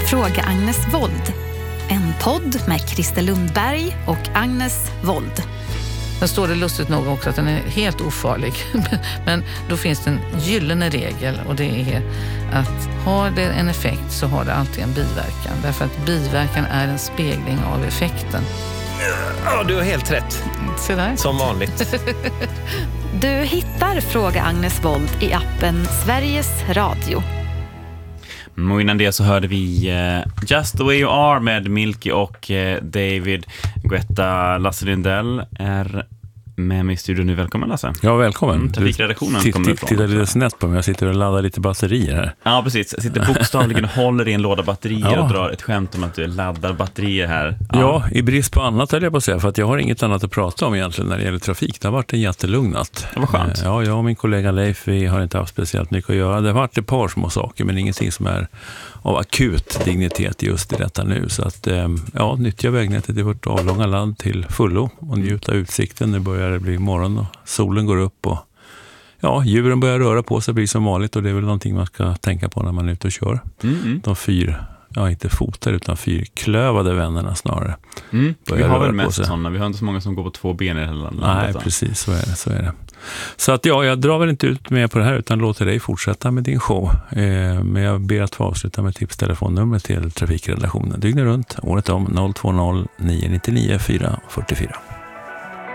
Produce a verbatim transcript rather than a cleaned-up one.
Fråga Agnes Wold. En podd med Christer Lundberg och Agnes Wold. Sen står det lustigt nog också att den är helt ofarlig. Men då finns det en gyllene regel, och det är att har det en effekt så har det alltid en biverkan. Därför att biverkan är en spegling av effekten. Ja, du har helt rätt. Se där. Som vanligt. Du hittar Fråga Agnes Wold i appen Sveriges Radio. Och innan det så hörde vi uh, Just the way you are med Milky och uh, David Guetta. Lasse Lindell är med mig i studion nu. Välkommen, Lasse. Ja, välkommen. Mm, trafikredaktionen du, kommer ifrån. Titta lite snett på mig. Jag sitter och laddar lite batterier här. Ja, precis. Jag sitter bokstavligen och håller i en låda batterier ja. och drar ett skämt om att du laddar batterier här. Ja. ja, i brist på annat höll jag på att säga. För att jag har inget annat att prata om egentligen när det gäller trafik. Det har varit en jättelugnat. Det var skönt. Ja, jag och min kollega Leif, vi har inte haft speciellt mycket att göra. Det har varit ett par små saker, men ingenting som är av akut dignitet just i detta nu. Så att, ja, nyttja vägnätet i vårt avlånga land till fullo och njuta utsikten. Nu börjar det bli morgon och solen går upp och ja, djuren börjar röra på sig, blir som vanligt, och det är väl någonting man ska tänka på när man är ute och kör. Mm. De fyr, ja inte fotar utan fyrklövade vännerna snarare. Mm. Vi har väl mest sådana, vi har inte så många som går på två ben i hela landet. Nej, precis, så är det, så är det. Så att ja, jag drar väl inte ut med på det här utan låter dig fortsätta med din show. Eh, men jag ber att få avsluta med tipstelefonnummer till trafikredaktionen. Dygnet runt, året om noll två noll nio nio nio fyra fyra fyra.